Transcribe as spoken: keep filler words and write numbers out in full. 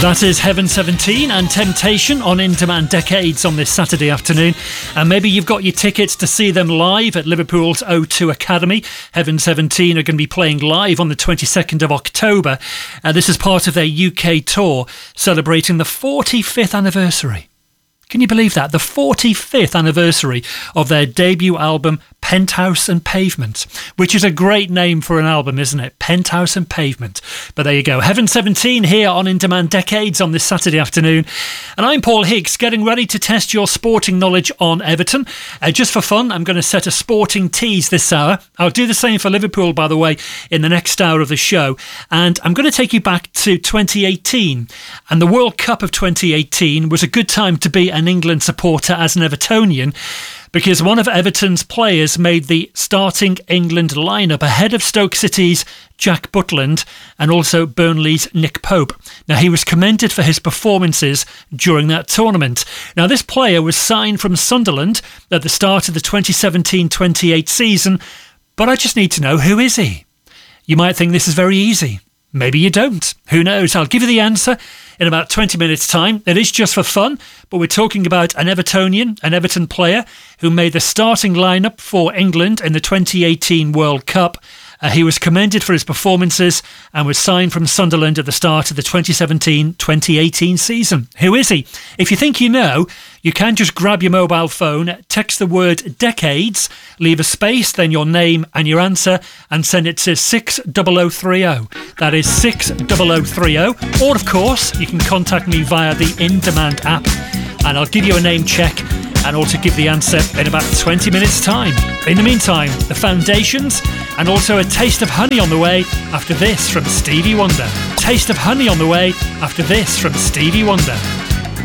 That is Heaven seventeen and Temptation on In Demand Decades on this Saturday afternoon. And maybe you've got your tickets to see them live at Liverpool's O two Academy. Heaven seventeen are going to be playing live on the twenty-second of October. Uh, this is part of their U K tour celebrating the forty-fifth anniversary. Can you believe that? The forty-fifth anniversary of their debut album, Penthouse and Pavement, which is a great name for an album, isn't it? Penthouse and Pavement. But there you go. Heaven seventeen here on In Demand Decades on this Saturday afternoon. And I'm Paul Higgs, getting ready to test your sporting knowledge on Everton. Uh, just for fun, I'm going to set a sporting tease this hour. I'll do the same for Liverpool, by the way, in the next hour of the show. And I'm going to take you back to twenty eighteen. And the World Cup of twenty eighteen was a good time to be an England supporter as an Evertonian, because one of Everton's players made the starting England lineup ahead of Stoke City's Jack Butland and also Burnley's Nick Pope. Now, he was commended for his performances during that tournament. Now, this player was signed from Sunderland at the start of the twenty seventeen twenty-eight season, but I just need to know, who is he? You might think this is very easy. Maybe you don't. Who knows? I'll give you the answer in about twenty minutes' time. It is just for fun, but we're talking about an Evertonian, an Everton player who made the starting lineup for England in the twenty eighteen World Cup. Uh, he was commended for his performances and was signed from Sunderland at the start of the twenty seventeen twenty eighteen season. Who is he? If you think you know, you can just grab your mobile phone, text the word decades, leave a space, then your name and your answer, and send it to six double oh three oh. That is six double oh three oh. Or, of course, you can contact me via the In Demand app, and I'll give you a name check and also give the answer in about twenty minutes' time. In the meantime, the Foundations and also a taste of honey on the way after this from Stevie Wonder. Taste of honey on the way after this from Stevie Wonder.